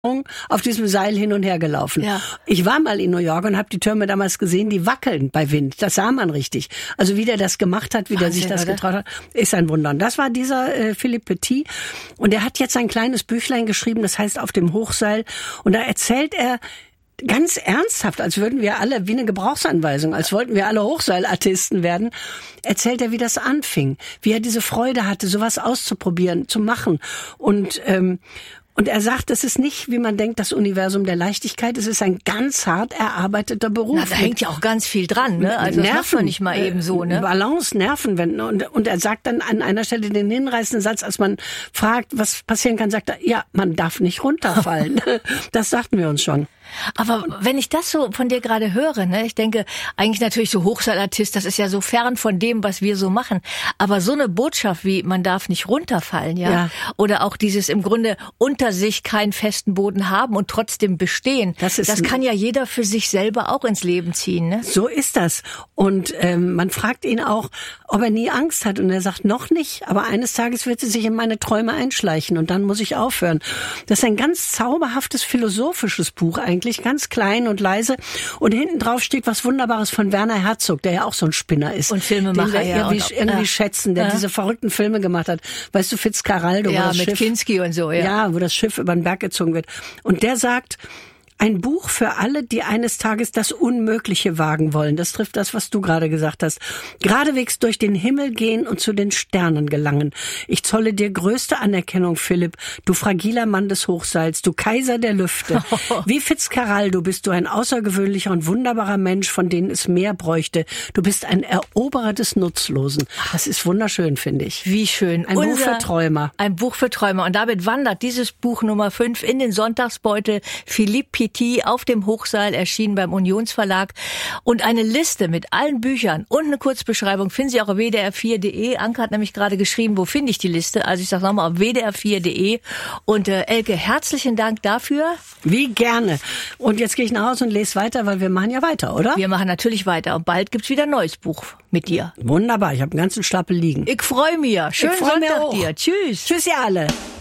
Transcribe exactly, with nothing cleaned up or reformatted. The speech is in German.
auf diesem Seil hin und her gelaufen. Ja. Ich war mal in New York und habe die Türme damals gesehen, die wackeln bei Wind. Das sah man richtig. Also wie der das gemacht hat, wie Wahnsinn, der sich das oder? getraut hat, ist ein Wunder. Und das war dieser äh, Philippe Petit. Und er hat jetzt ein kleines Büchlein geschrieben, das heißt Auf dem Hochseil. Und da erzählt er ganz ernsthaft, als würden wir alle, wie eine Gebrauchsanweisung, als wollten wir alle Hochseilartisten werden, erzählt er, wie das anfing. Wie er diese Freude hatte, sowas auszuprobieren, zu machen. Und ähm, Und er sagt, es ist nicht, wie man denkt, das Universum der Leichtigkeit. Es ist ein ganz hart erarbeiteter Beruf. Na, da hängt ja auch ganz viel dran, ne? Also Nerven, das macht man nicht mal eben so, ne? Balance, Nerven. Wenn, und, und er sagt dann an einer Stelle den hinreißenden Satz, als man fragt, was passieren kann, sagt er, ja, man darf nicht runterfallen. Das sagten wir uns schon. Aber wenn ich das so von dir gerade höre, ne, ich denke, eigentlich natürlich so Hochseilartist, das ist ja so fern von dem, was wir so machen. Aber so eine Botschaft wie, man darf nicht runterfallen, ja? ja. Oder auch dieses im Grunde unter sich keinen festen Boden haben und trotzdem bestehen. Das, ist das kann ja jeder für sich selber auch ins Leben ziehen, ne? So ist das. Und ähm, man fragt ihn auch, ob er nie Angst hat. Und er sagt, noch nicht. Aber eines Tages wird sie sich in meine Träume einschleichen und dann muss ich aufhören. Das ist ein ganz zauberhaftes, philosophisches Buch eigentlich. Ganz klein und leise. Und hinten drauf steht was Wunderbares von Werner Herzog, der ja auch so ein Spinner ist. Und Filmemacher, den wir ja. irgendwie, und, irgendwie ja. schätzen, der ja. diese verrückten Filme gemacht hat. Weißt du, Fitzcarraldo, ja, wo das mit Schiff, Kinski und so, ja. Ja, wo das Schiff über den Berg gezogen wird. Und der sagt, ein Buch für alle, die eines Tages das Unmögliche wagen wollen. Das trifft das, was du gerade gesagt hast. Geradewegs durch den Himmel gehen und zu den Sternen gelangen. Ich zolle dir größte Anerkennung, Philipp. Du fragiler Mann des Hochseils, du Kaiser der Lüfte. Wie Fitzcarraldo bist du ein außergewöhnlicher und wunderbarer Mensch, von denen es mehr bräuchte. Du bist ein Eroberer des Nutzlosen. Das ist wunderschön, finde ich. Wie schön. Ein Unser, Buch für Träumer. Ein Buch für Träumer. Und damit wandert dieses Buch Nummer fünf in den Sonntagsbeutel. Philippe Petit auf dem Hochseil, erschienen beim Unionsverlag. Und eine Liste mit allen Büchern und eine Kurzbeschreibung finden Sie auch auf w d r vier punkt d e. Anke hat nämlich gerade geschrieben, wo finde ich die Liste? Also ich sage nochmal auf w d r vier punkt d e. Und äh, Elke, herzlichen Dank dafür. Wie gerne. Und jetzt gehe ich nach Hause und lese weiter, weil wir machen ja weiter, oder? Wir machen natürlich weiter. Und bald gibt's wieder ein neues Buch mit dir. Wunderbar, ich habe einen ganzen Stapel liegen. Ich freue mich. Schönen freu Sonntag dir. Tschüss. Tschüss, ihr alle.